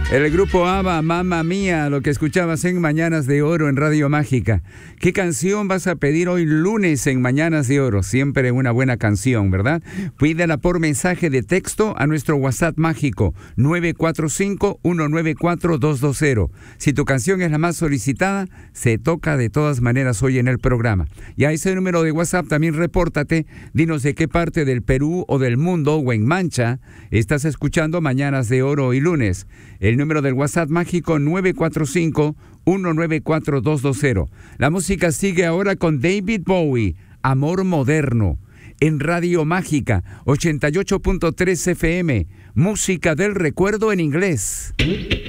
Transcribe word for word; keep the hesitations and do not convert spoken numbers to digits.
El grupo ABBA, Mamma Mía, lo que escuchabas en Mañanas de Oro en Radio Mágica. ¿Qué canción vas a pedir hoy lunes en Mañanas de Oro? Siempre una buena canción, ¿verdad? Pídela por mensaje de texto a nuestro WhatsApp mágico nueve cuatro cinco, uno nueve cuatro, dos dos cero. Si tu canción es la más solicitada, se toca de todas maneras hoy en el programa. Y a ese número de WhatsApp también repórtate, dinos de qué parte del Perú o del mundo o en Mancha estás escuchando Mañanas de Oro y lunes. El número del WhatsApp mágico nueve cuatro cinco, uno nueve cuatro, dos dos cero. La música sigue ahora con David Bowie, Amor Moderno, en Radio Mágica ochenta y ocho punto tres F M, música del recuerdo en inglés.